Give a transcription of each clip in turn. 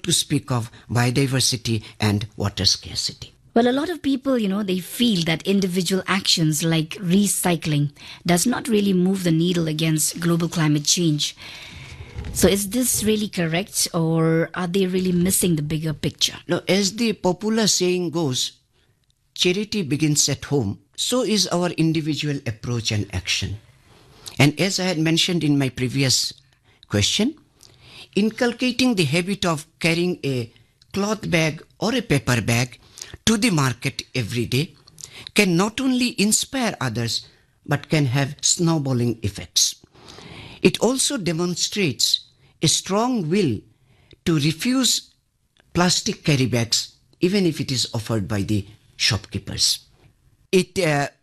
not to speak of biodiversity and water scarcity. Well, a lot of people, they feel that individual actions like recycling does not really move the needle against global climate change. So is this really correct, or are they really missing the bigger picture? Now, as the popular saying goes, charity begins at home. So is our individual approach and action. And as I had mentioned in my previous question, inculcating the habit of carrying a cloth bag or a paper bag to the market every day can not only inspire others but can have snowballing effects. It also demonstrates a strong will to refuse plastic carry bags even if it is offered by the shopkeepers. It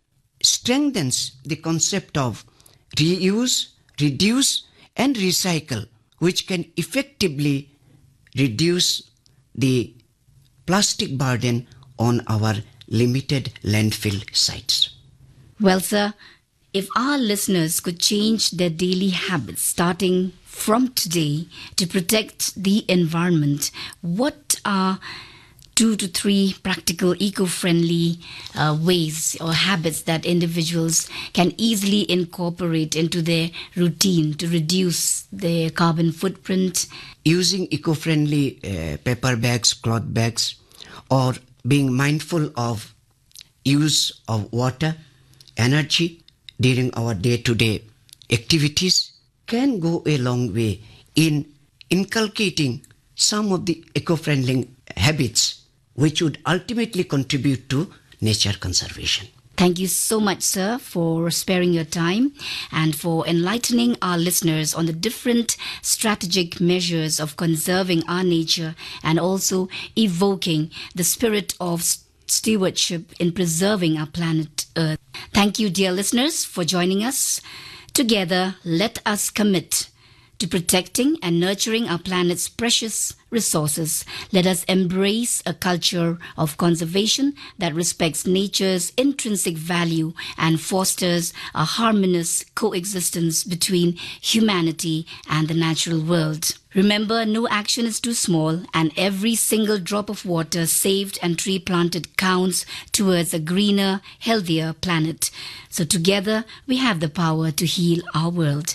strengthens the concept of reuse, reduce and recycle, which can effectively reduce the plastic burden on our limited landfill sites. Well, sir, if our listeners could change their daily habits starting from today to protect the environment, what are 2 to 3 practical eco-friendly ways or habits that individuals can easily incorporate into their routine to reduce their carbon footprint? Using eco-friendly paper bags, cloth bags, or being mindful of use of water, energy during our day-to-day activities can go a long way in inculcating some of the eco-friendly habits which would ultimately contribute to nature conservation. Thank you so much, sir, for sparing your time and for enlightening our listeners on the different strategic measures of conserving our nature and also evoking the spirit of stewardship in preserving our planet Earth. Thank you, dear listeners, for joining us. Together, let us commit to protecting and nurturing our planet's precious resources. Let us embrace a culture of conservation that respects nature's intrinsic value and fosters a harmonious coexistence between humanity and the natural world. Remember, no action is too small, and every single drop of water saved and tree planted counts towards a greener, healthier planet. So together, we have the power to heal our world.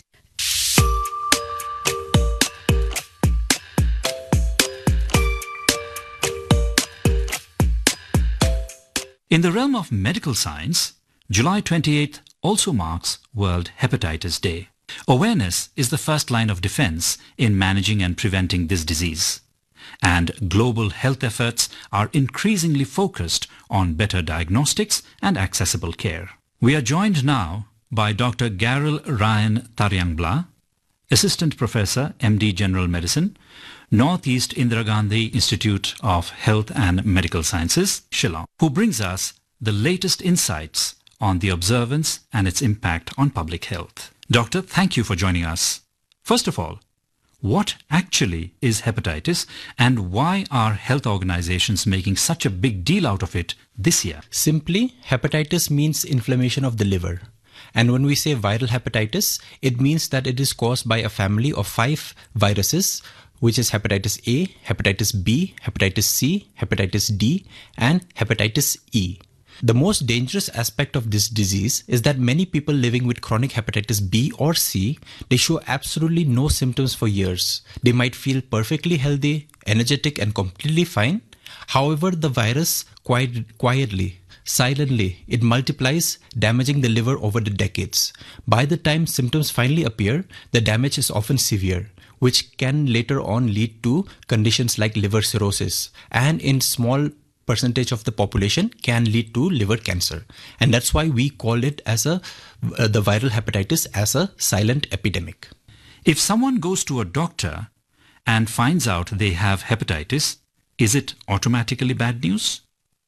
In the realm of medical science, July 28th also marks World Hepatitis Day. Awareness is the first line of defense in managing and preventing this disease. And global health efforts are increasingly focused on better diagnostics and accessible care. We are joined now by Dr. Garel Ryan Taryangblad, Assistant Professor, MD General Medicine, Northeast Indira Gandhi Institute of Health and Medical Sciences, Shillong, who brings us the latest insights on the observance and its impact on public health. Doctor, thank you for joining us. First of all, what actually is hepatitis and why are health organizations making such a big deal out of it this year? Simply, hepatitis means inflammation of the liver. And when we say viral hepatitis, it means that it is caused by a family of 5 viruses, which is hepatitis A, hepatitis B, hepatitis C, hepatitis D, and hepatitis E. The most dangerous aspect of this disease is that many people living with chronic hepatitis B or C, they show absolutely no symptoms for years. They might feel perfectly healthy, energetic, and completely fine. However, the virus quietly, silently, it multiplies, damaging the liver over the decades. By the time symptoms finally appear, the damage is often severe, which can later on lead to conditions like liver cirrhosis, and in small percentage of the population can lead to liver cancer. And that's why we call it as the viral hepatitis as a silent epidemic. If someone goes to a doctor and finds out they have hepatitis, is it automatically bad news?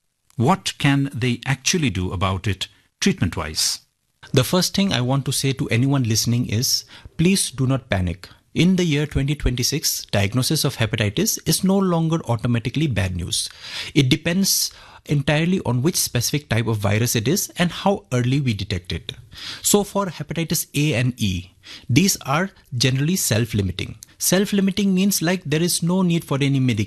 What can they actually do about it treatment-wise? The first thing I want to say to anyone listening is, please do not panic. In the year 2026, diagnosis of hepatitis is no longer automatically bad news. It depends entirely on which specific type of virus it is and how early we detect it. So for hepatitis A and E, these are generally self-limiting. Self-limiting means like there is no need for any